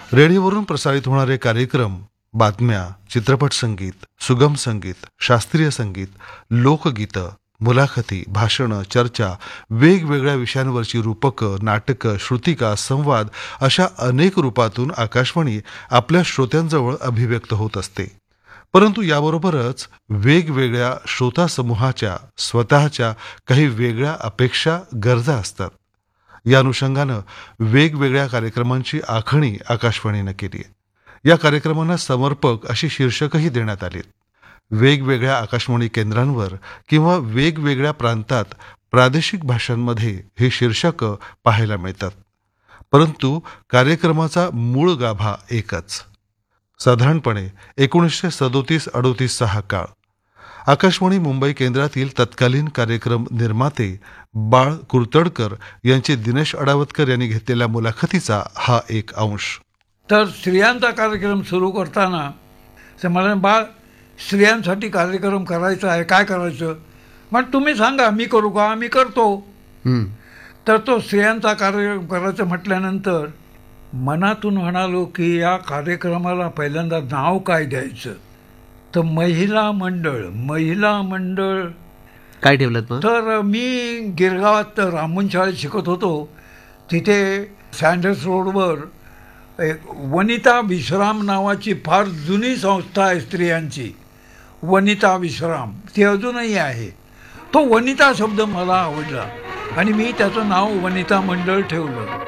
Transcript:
रेडिओवरून प्रसारित होणारे कार्यक्रम, बातम्या, चित्रपट संगीत, सुगम संगीत, शास्त्रीय संगीत, लोकगीतं, मुलाखती, भाषणं, चर्चा, वेगवेगळ्या विषयांवरची रूपकं, नाटकं, श्रुतिका, संवाद अशा अनेक रूपातून आकाशवाणी आपल्या श्रोत्यांजवळ अभिव्यक्त होत असते. परंतु याबरोबरच वेगवेगळ्या श्रोता समूहाच्या स्वतःच्या काही वेगळ्या अपेक्षा, गरजा असतात. या अनुषंगानं वेगवेगळ्या कार्यक्रमांची आखणी आकाशवाणीनं केली आहे. या कार्यक्रमांना समर्पक अशी शीर्षकही देण्यात आलीत. वेगवेगळ्या आकाशवाणी केंद्रांवर किंवा वेगवेगळ्या प्रांतात प्रादेशिक भाषांमध्ये ही शीर्षकं पाहायला मिळतात. परंतु कार्यक्रमाचा मूळ गाभा एकच. साधारणपणे 1937-38 हा काळ. आकाशवाणी मुंबई केंद्रातील तत्कालीन कार्यक्रम निर्माते बाळ कुर्तडकर यांचे दिनेश अडावतकर यांनी घेतलेल्या मुलाखतीचा हा एक अंश. तर स्त्रियांचा कार्यक्रम सुरू करताना ते मला, बाळ स्त्रियांसाठी कार्यक्रम करायचा आहे, काय करायचं? मग तुम्ही सांगा, मी करू का? आम्ही करतो. तर तो स्त्रियांचा कार्यक्रम करायचं म्हटल्यानंतर मनातून म्हणालो की या कार्यक्रमाला पहिल्यांदा नाव काय द्यायचं? तर महिला मंडळ काय ठेवलं मग? तर मी गिरगावात रामून शाळेत शिकत होतो. तिथे सँडर्स रोडवर एक वनिता विश्राम नावाची फार जुनी संस्था आहे स्त्रियांची, वनिता विश्राम, ती अजूनही आहे. तो वनिता शब्द मला आवडला आणि मी त्याचं नाव वनिता मंडळ ठेवलं.